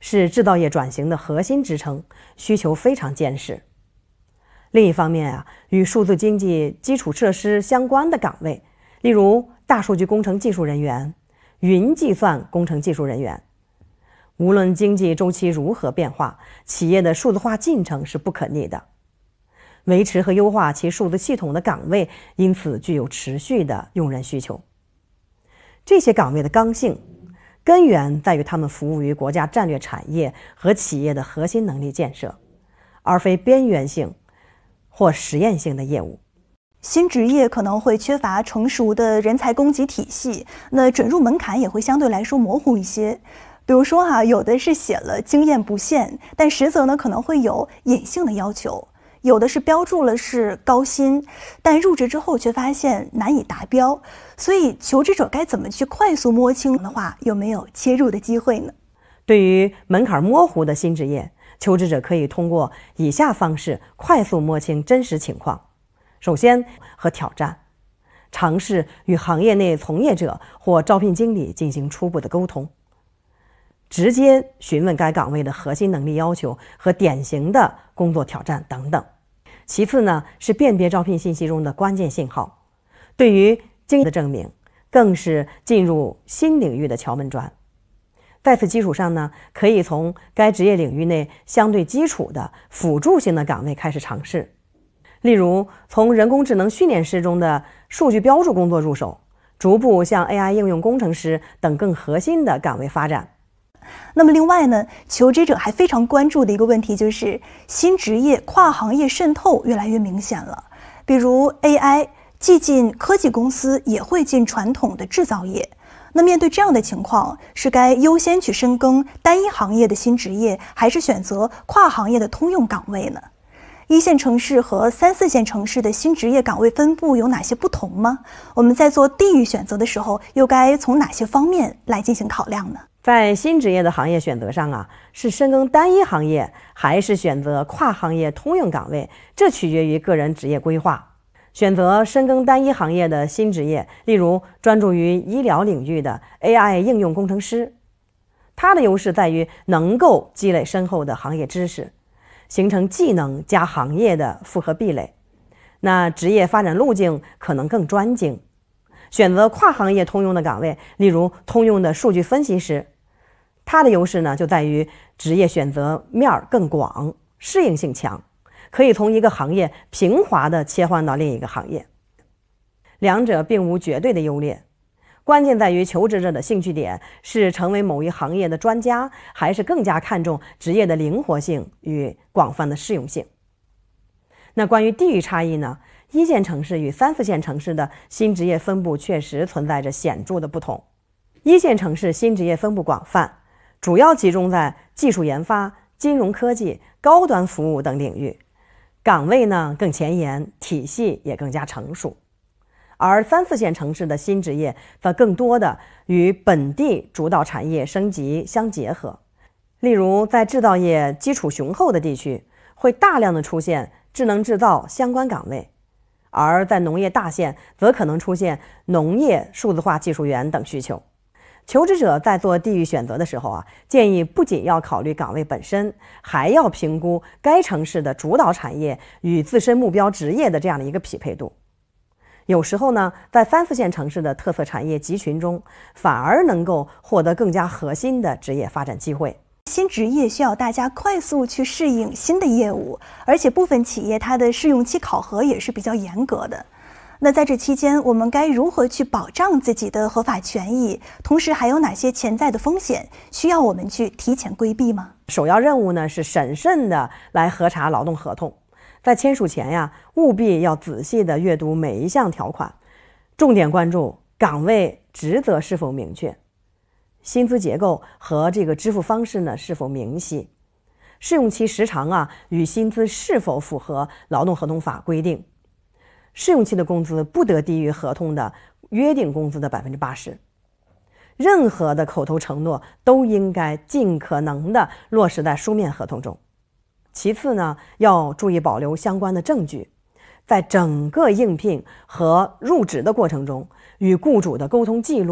是制造业转型的核心支撑，需求非常坚实。另一方面与数字经济基础设施相关的岗位，例如大数据工程技术人员、云计算工程技术人员，无论经济周期如何变化，企业的数字化进程是不可逆的。维持和优化其数字系统的岗位，因此具有持续的用人需求。这些岗位的刚性根源在于他们服务于国家战略产业和企业的核心能力建设，而非边缘性或实验性的业务。 新职业可能会缺乏成熟的人才供给体系，那准入门槛也会相对来说模糊一些。比如说有的是写了经验不限，但实则呢可能会有隐性的要求；有的是标注了是高薪，但入职之后却发现难以达标。所以求职者该怎么去快速摸清的话，有没有切入的机会呢？ 对于门槛模糊的新职业，求职者可以通过以下方式快速摸清真实情况。首先，和挑战，尝试与行业内从业者或招聘经理进行初步的沟通，直接询问该岗位的核心能力要求和典型的工作挑战等等。其次呢，是辨别招聘信息中的关键信号，对于经验的证明，更是进入新领域的敲门砖。在此基础上呢，可以从该职业领域内相对基础的辅助性的岗位开始尝试，例如从人工智能训练师中的数据标注工作入手，逐步向 AI 应用工程师等更核心的岗位发展。 那么另外呢，求职者还非常关注的一个问题就是新职业跨行业渗透越来越明显了。比如 AI 既进科技公司，也会进传统的制造业。那面对这样的情况，是该优先去深耕单一行业的新职业，还是选择跨行业的通用岗位呢？一线城市和3、4线城市的新职业岗位分布有哪些不同吗？我们在做地域选择的时候，又该从哪些方面来进行考量呢？ 在新职业的行业选择上是深耕单一行业，还是选择跨行业通用岗位，这取决于个人职业规划。选择深耕单一行业的新职业，例如专注于医疗领域的 AI 应用工程师，它的优势在于能够积累深厚的行业知识，形成技能加行业的复合壁垒，那职业发展路径可能更专精。选择跨行业通用的岗位，例如通用的数据分析师，它的优势呢就在于职业选择面更广，适应性强，可以从一个行业平滑地切换到另一个行业。两者并无绝对的优劣，关键在于求职者的兴趣点是成为某一行业的专家，还是更加看重职业的灵活性与广泛的适用性。那关于地域差异呢，1线城市与3、4线城市的新职业分布确实存在着显著的不同。1线城市新职业分布广泛，主要集中在技术研发、金融科技、高端服务等领域，岗位呢更前沿，体系也更加成熟。而3、4线城市的新职业则更多的与本地主导产业升级相结合，例如在制造业基础雄厚的地区，会大量的出现智能制造相关岗位，而在农业大县则可能出现农业数字化技术员等需求。求职者在做地域选择的时候建议不仅要考虑岗位本身，还要评估该城市的主导产业与自身目标职业的这样的一个匹配度。有时候呢，在3、4线城市的特色产业集群中，反而能够获得更加核心的职业发展机会。 新职业需要大家快速去适应新的业务，而且部分企业它的试用期考核也是比较严格的。那在这期间，我们该如何去保障自己的合法权益？同时还有哪些潜在的风险需要我们去提前规避吗？ 首要任务呢是审慎的来核查劳动合同，在签署前务必要仔细的阅读每一项条款，重点关注岗位职责是否明确，薪资结构和这个支付方式呢是否明晰，试用期时长与薪资是否符合劳动合同法规定，试用期的工资不得低于合同的约定工资的80%，任何的口头承诺都应该尽可能的落实在书面合同中。其次呢，要注意保留相关的证据，在整个应聘和入职的过程中，与雇主的沟通记录